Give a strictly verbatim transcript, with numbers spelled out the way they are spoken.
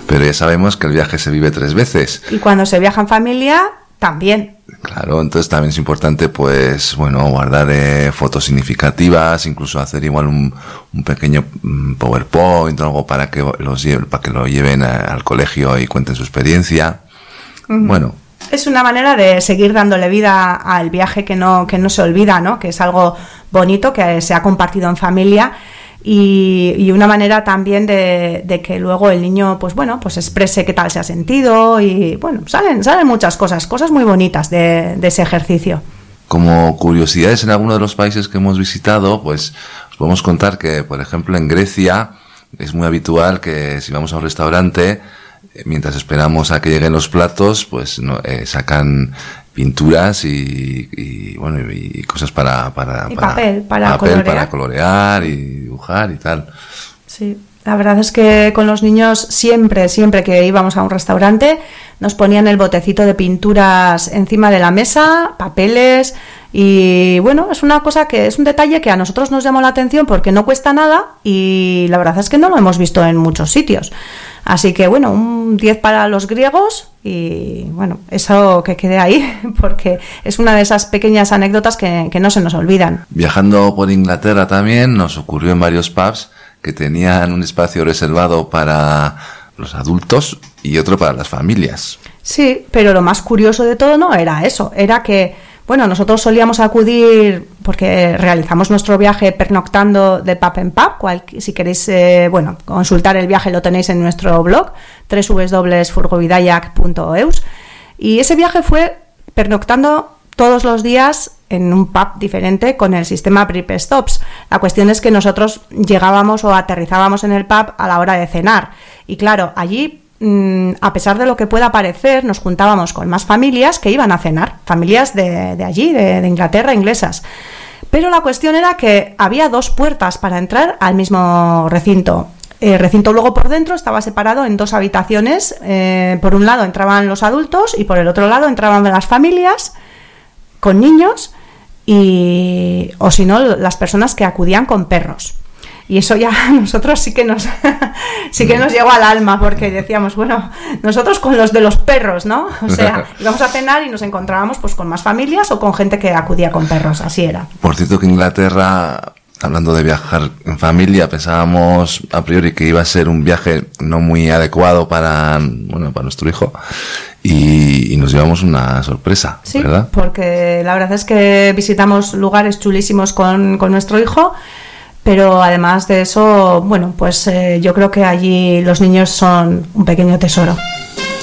Pero ya sabemos que el viaje se vive tres veces. Y cuando se viaja en familia, también. Claro, entonces también es importante, pues, bueno, guardar eh, fotos significativas, incluso hacer igual un, un pequeño um, PowerPoint o algo para que los lleven, para que lo lleven a, al colegio y cuenten su experiencia. Uh-huh. Bueno. Es una manera de seguir dándole vida al viaje que no, que no se olvida, ¿no? Que es algo bonito, que se ha compartido en familia. Y, y una manera también de, de que luego el niño, pues bueno, pues exprese qué tal se ha sentido y bueno, salen, salen muchas cosas, cosas muy bonitas de, de ese ejercicio. Como curiosidades, en alguno de los países que hemos visitado, pues os podemos contar que, por ejemplo, en Grecia es muy habitual que si vamos a un restaurante, mientras esperamos a que lleguen los platos, pues no, eh, sacan pinturas y, y bueno y, y cosas para para, y para papel para papel colorear. para colorear y dibujar y tal. Sí, la verdad es que con los niños siempre siempre que íbamos a un restaurante nos ponían el botecito de pinturas encima de la mesa, papeles, y bueno, es una cosa que es un detalle que a nosotros nos llamó la atención porque no cuesta nada y la verdad es que no lo hemos visto en muchos sitios. Así que bueno, un diez para los griegos y bueno, eso que quede ahí porque es una de esas pequeñas anécdotas que, que no se nos olvidan. Viajando por Inglaterra también nos ocurrió en varios pubs que tenían un espacio reservado para los adultos y otro para las familias. Sí, pero lo más curioso de todo no era eso, era que bueno, nosotros solíamos acudir, porque realizamos nuestro viaje pernoctando de pub en pub, cual, si queréis eh, bueno, consultar el viaje lo tenéis en nuestro blog, doble u doble u doble u punto furgovidayak punto eus, y ese viaje fue pernoctando todos los días en un pub diferente con el sistema Prep Stops. La cuestión es que nosotros llegábamos o aterrizábamos en el pub a la hora de cenar, y claro, allí a pesar de lo que pueda parecer, nos juntábamos con más familias que iban a cenar, familias de, de allí, de, de Inglaterra, inglesas. Pero la cuestión era que había dos puertas para entrar al mismo recinto. El recinto luego por dentro estaba separado en dos habitaciones. Eh, por un lado entraban los adultos y por el otro lado entraban las familias con niños y, o si no, las personas que acudían con perros. Y eso ya a nosotros sí que nos sí que nos llegó al alma, porque decíamos, bueno, nosotros con los de los perros, ¿no? O sea, íbamos a cenar y nos encontrábamos pues con más familias o con gente que acudía con perros, así era. Por cierto que Inglaterra, hablando de viajar en familia, pensábamos a priori que iba a ser un viaje no muy adecuado para, bueno, para nuestro hijo. Y, y nos llevamos una sorpresa, sí, ¿verdad? Porque la verdad es que visitamos lugares chulísimos con, con nuestro hijo. Pero además de eso, bueno, pues eh, yo creo que allí los niños son un pequeño tesoro.